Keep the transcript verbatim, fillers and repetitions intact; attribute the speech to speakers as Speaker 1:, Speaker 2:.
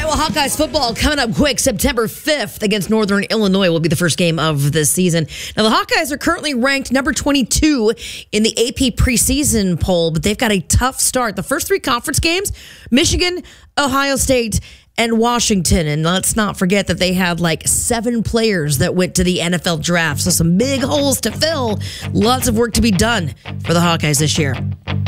Speaker 1: Iowa Hawkeyes football coming up quick. September fifth against Northern Illinois will be the first game of the season. Now, the Hawkeyes are currently ranked number twenty-two in the A P preseason poll, but they've got a tough start. The first three conference games, Michigan, Ohio State, and Washington. And let's not forget that they had like seven players that went to the N F L draft. So some big holes to fill. Lots of work to be done for the Hawkeyes this year.